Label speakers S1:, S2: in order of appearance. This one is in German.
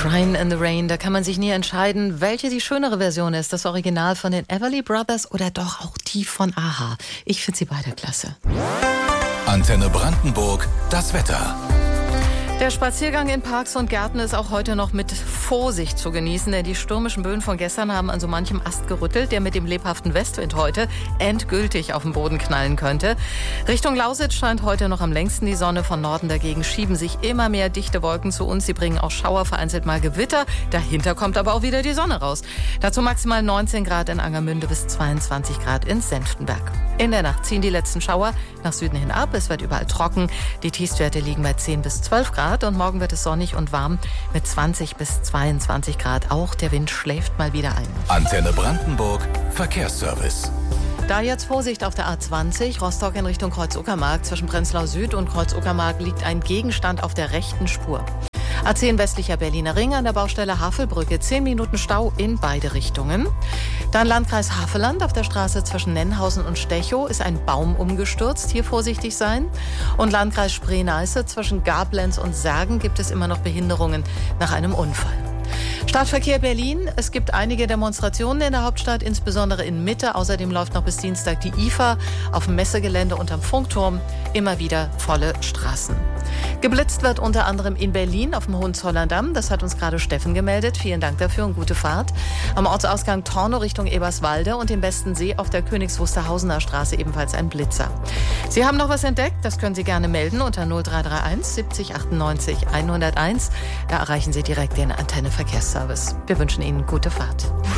S1: Crying in the Rain, da kann man sich nie entscheiden, welche die schönere Version ist. Das Original von den Everly Brothers oder doch auch die von a-ha. Ich finde sie beide klasse.
S2: Antenne Brandenburg, das Wetter.
S1: Der Spaziergang in Parks und Gärten ist auch heute noch mit Vorsicht zu genießen, denn die stürmischen Böen von gestern haben an so manchem Ast gerüttelt, der mit dem lebhaften Westwind heute endgültig auf den Boden knallen könnte. Richtung Lausitz scheint heute noch am längsten die Sonne, von Norden dagegen schieben sich immer mehr dichte Wolken zu uns. Sie bringen auch Schauer, vereinzelt mal Gewitter. Dahinter kommt aber auch wieder die Sonne raus. Dazu maximal 19 Grad in Angermünde bis 22 Grad in Senftenberg. In der Nacht ziehen die letzten Schauer nach Süden hin ab. Es wird überall trocken. Die Tiefstwerte liegen bei 10 bis 12 Grad. Und morgen wird es sonnig und warm mit 20 bis 22 Grad. Auch der Wind schläft mal wieder ein.
S2: Antenne Brandenburg, Verkehrsservice.
S1: Da jetzt Vorsicht auf der A20, Rostock in Richtung Kreuz-Uckermark. Zwischen Prenzlau Süd und Kreuz-Uckermark liegt ein Gegenstand auf der rechten Spur. A10 westlicher Berliner Ring an der Baustelle Havelbrücke. 10 Minuten Stau in beide Richtungen. Dann Landkreis Havelland auf der Straße zwischen Nennhausen und Stechow ist ein Baum umgestürzt. Hier vorsichtig sein. Und Landkreis Spree-Neiße zwischen Gablenz und Särgen gibt es immer noch Behinderungen nach einem Unfall. Stadtverkehr Berlin. Es gibt einige Demonstrationen in der Hauptstadt, insbesondere in Mitte. Außerdem läuft noch bis Dienstag die IFA auf dem Messegelände unterm Funkturm. Immer wieder volle Straßen. Geblitzt wird unter anderem in Berlin auf dem Hohenzollern-Damm. Das hat uns gerade Steffen gemeldet. Vielen Dank dafür und gute Fahrt. Am Ortsausgang Tornow Richtung Eberswalde und im Besten See auf der Königs Wusterhausener Straße ebenfalls ein Blitzer. Sie haben noch was entdeckt? Das können Sie gerne melden unter 0331 70 98 101. Da erreichen Sie direkt den Antenne Verkehrsservice. Wir wünschen Ihnen gute Fahrt.